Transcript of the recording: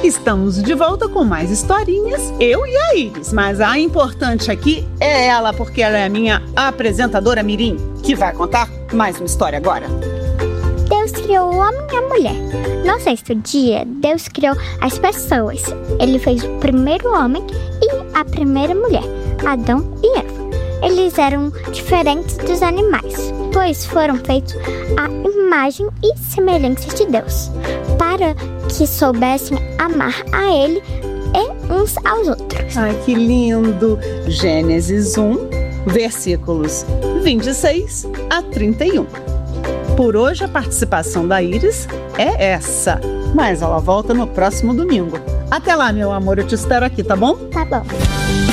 Estamos de volta com mais historinhas, eu e a Iris, mas a importante aqui é ela, porque ela é a minha apresentadora mirim, que vai contar mais uma história agora. Deus criou o homem e a mulher. No sexto dia, Deus criou as pessoas. Ele fez o primeiro homem e a primeira mulher, Adão e Eva. Eles eram diferentes dos animais, pois foram feitos à imagem e semelhança de Deus, para que soubessem amar a Ele e uns aos outros. Ai, que lindo! Gênesis 1, versículos 26 a 31. Por hoje a participação da Iris é essa, mas ela volta no próximo domingo. Até lá, meu amor, eu te espero aqui, tá bom? Tá bom.